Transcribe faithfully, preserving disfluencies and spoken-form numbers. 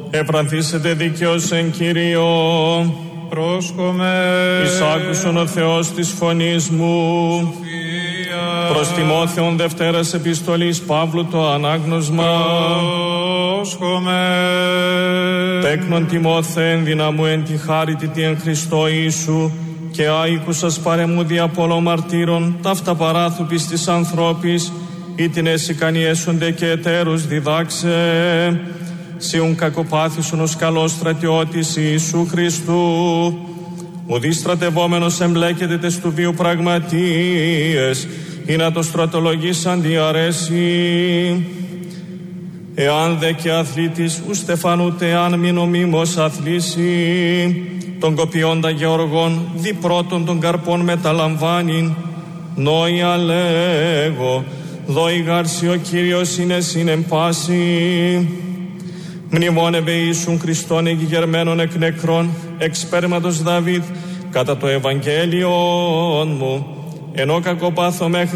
Επρανθήσετε δικαίως εν Κύριο. Πρόσκομε. Εισάκουσον ο Θεός της φωνής μου. Σοφία. Προς Τιμόθεον Δευτέρας Επιστολής Παύλου το ανάγνωσμα. Πρόσκομε. Τέκνον Τιμόθε, ένδυνα μου εν τη χάρητη τη εν Χριστώ Ιησού, και άικουσας παρεμού δια πολλών μαρτύρων, ταύτα παράθου πιστής ανθρώπης, ή την έσικαν έσονται και εταίρους διδάξε. Σιουν κακοπάθησον ως καλός στρατιώτης Ιησού Χριστού, ουδή στρατευόμενος εμπλέκεται τες του βίου πραγματείες, ή να το στρατολογήσαν διαρέσει. Εάν δε και αθλήτης ου στεφανούτε αν μη νομίμως αθλήσει, τον κοπιόντα γεωργών δι πρώτον των καρπών μεταλαμβάνει. Νόια λέγω, δόη γάρσι ο Κύριος είναι συνεμπάση. Μνημόνευε Ιησούν Χριστόν εγιγερμένων εκ νεκρών, εξ σπέρματος Δαβίδ, κατά το Ευαγγέλιον μου, ενώ κακοπάθω μέχρι